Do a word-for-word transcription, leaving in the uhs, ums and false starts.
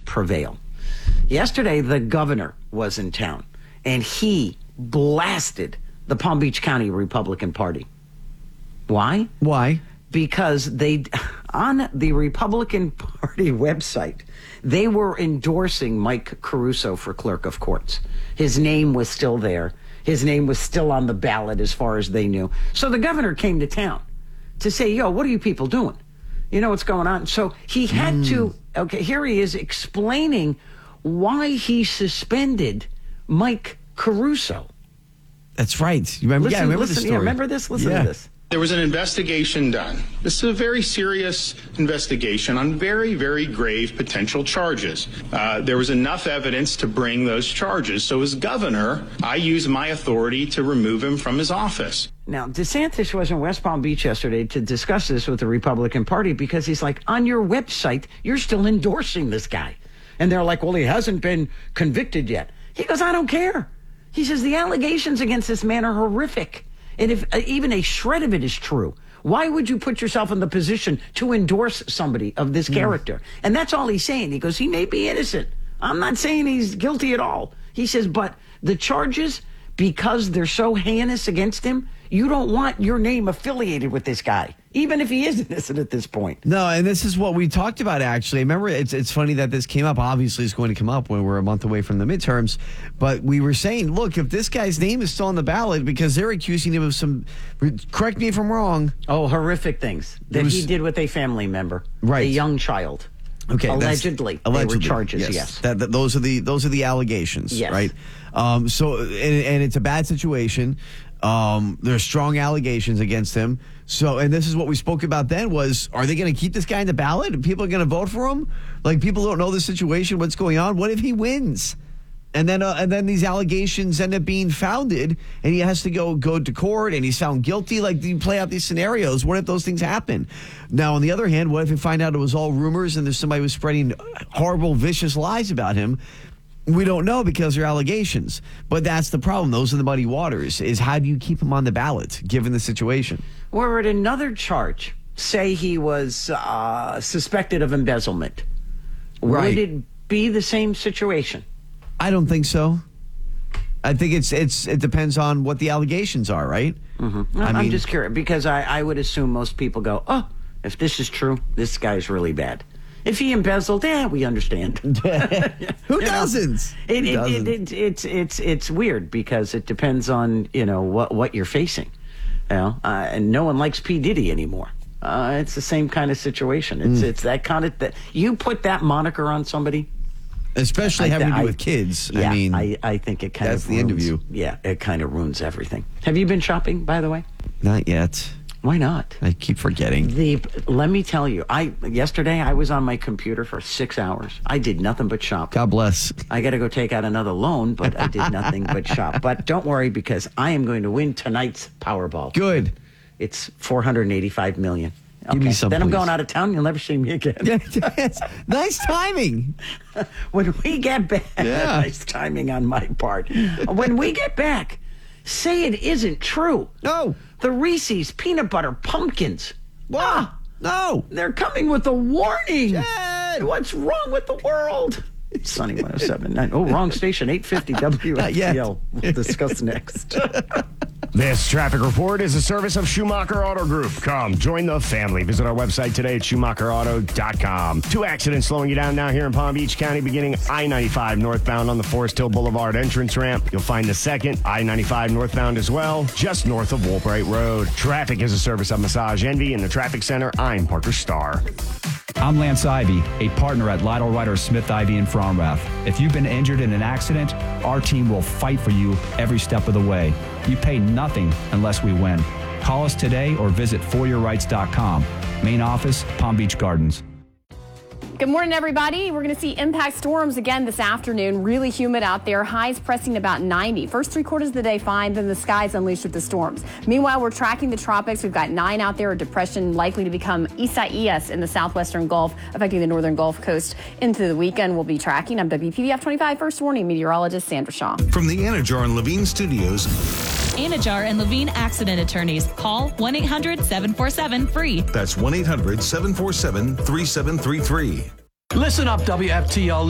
prevail. Yesterday, the governor was in town, and he blasted the Palm Beach County Republican Party. Why? Why? Because they, on the Republican Party website, they were endorsing Mike Caruso for clerk of courts. His name was still there. His name was still on the ballot as far as they knew. So the governor came to town to say, yo, what are you people doing? You know what's going on? So he had mm. to, okay, here he is explaining why he suspended Mike Caruso. That's right. You remember, listen, yeah, I remember listen, this story. Yeah, remember this? Listen yeah. to this. There was an investigation done. This is a very serious investigation on very, very grave potential charges. Uh, there was enough evidence to bring those charges. So as governor, I used my authority to remove him from his office. Now, DeSantis was in West Palm Beach yesterday to discuss this with the Republican Party because he's like, on your website, you're still endorsing this guy. And they're like, well, he hasn't been convicted yet. He goes, I don't care. He says the allegations against this man are horrific. And if uh, even a shred of it is true, why would you put yourself in the position to endorse somebody of this character? Mm. And that's all he's saying. He goes, he may be innocent. I'm not saying he's guilty at all. He says, but the charges, because they're so heinous against him, you don't want your name affiliated with this guy, even if he is innocent at this point. No, and this is what we talked about, actually. Remember, it's it's funny that this came up. Obviously, it's going to come up when we're a month away from the midterms. But we were saying, look, if this guy's name is still on the ballot because they're accusing him of some, correct me if I'm wrong. Oh, horrific things that was, he did with a family member, right. a young child. Okay, allegedly, allegedly, they were charges. Yes, yes. That, that those are the those are the allegations. Yes. Right. Um, so, and, and it's a bad situation. Um, there's strong allegations against him. So, and this is what we spoke about then was, are they going to keep this guy in the ballot? And people are going to vote for him? Like, people don't know the situation, what's going on. What if he wins? And then, uh, and then these allegations end up being founded, and he has to go go to court, and he's found guilty. Like, you play out these scenarios. What if those things happen? Now, on the other hand, what if you find out it was all rumors, and there's somebody who was spreading horrible, vicious lies about him? We don't know because they're allegations. But that's the problem. Those are the muddy waters, is how do you keep him on the ballot, given the situation? Or at another charge, say he was uh, suspected of embezzlement. Right. Would it be the same situation? I don't think so. I think it's it's it depends on what the allegations are, right? Mm-hmm. I I'm mean, just curious, because I, I would assume most people go, oh, if this is true, this guy's really bad. If he embezzled, yeah, we understand. Who doesn't? It, Who it, doesn't? It, it, it's it's it's weird because it depends on, you know, what what you're facing. You know, uh, and no one likes P. Diddy anymore. Uh, it's the same kind of situation. It's mm. it's that kind of that you put that moniker on somebody, especially I, having to do I, with kids. Yeah, I mean, I, I think it kind that's of the ruins, end of you. Yeah, it kind of ruins everything. Have you been shopping, by the way? Not yet. Why not? I keep forgetting. The let me tell you, I yesterday I was on my computer for six hours. I did nothing but shop. God bless. I got to go take out another loan, but I did nothing but shop. But don't worry, because I am going to win tonight's Powerball. Good. It's four hundred eighty-five million. Okay. Give me some, then please. I'm going out of town. You'll never see me again. Yes. Nice timing. When we get back, yeah. Nice timing on my part. When we get back, say it isn't true. No. The Reese's peanut butter pumpkins. What? Ah, no. They're coming with a warning. Jed. What's wrong with the world? Sunny one oh seven point nine. Oh, wrong station. eight fifty W F T L. We'll discuss next. This traffic report is a service of Schumacher Auto Group. Come, join the family. Visit our website today at schumacher auto dot com. Two accidents slowing you down now here in Palm Beach County, beginning I ninety-five northbound on the Forest Hill Boulevard entrance ramp. You'll find the second I ninety-five northbound as well, just north of Woolbright Road. Traffic is a service of Massage Envy in the Traffic Center. I'm Parker Starr. I'm Lance Ivy, a partner at Lytle Ryder Smith Ivy in Fromrath. If you've been injured in an accident, our team will fight for you every step of the way. You pay nothing unless we win. Call us today or visit for your rights dot com. Main office, Palm Beach Gardens. Good morning, everybody. We're going to see impact storms again this afternoon. Really humid out there. Highs pressing about ninety. First three quarters of the day fine, then the skies unleashed with the storms. Meanwhile, we're tracking the tropics. We've got nine out there. A depression likely to become Isaias in the southwestern Gulf, affecting the northern Gulf Coast into the weekend. We'll be tracking. I'm W P V F twenty-five First Warning meteorologist Sandra Shaw. From the Anajar and Levine Studios. Anajar and Levine Accident Attorneys. Call one eight hundred seven four seven free. That's one eight hundred seven four seven three seven three three. Listen up, W F T L.